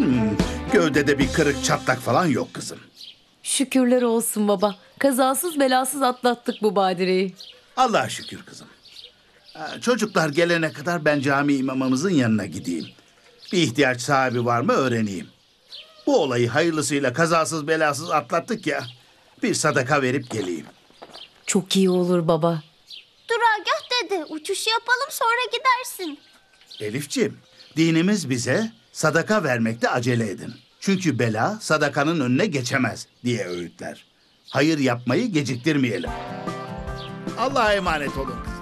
Gövdede bir kırık çatlak falan yok kızım. Şükürler olsun baba. Kazasız belasız atlattık bu badireyi. Allah'a şükür kızım. Çocuklar gelene kadar ben cami imamımızın yanına gideyim. Bir ihtiyaç sahibi var mı öğreneyim. Bu olayı hayırlısıyla kazasız belasız atlattık ya. Bir sadaka verip geleyim. Çok iyi olur baba. Duragah dedi. Uçuş yapalım sonra gidersin. Elifciğim, dinimiz bize sadaka vermekte acele edin. Çünkü bela sadakanın önüne geçemez diye öğütler. Hayır yapmayı geciktirmeyelim. Allah'a emanet olun.